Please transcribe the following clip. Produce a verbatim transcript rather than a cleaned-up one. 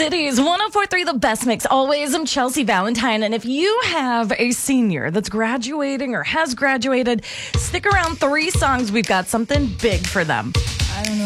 Cities, one oh four point three, the best mix. Always, I'm Chelsea Valentine. And if you have a senior that's graduating or has graduated, stick around. Three songs. We've got something big for them. I don't know.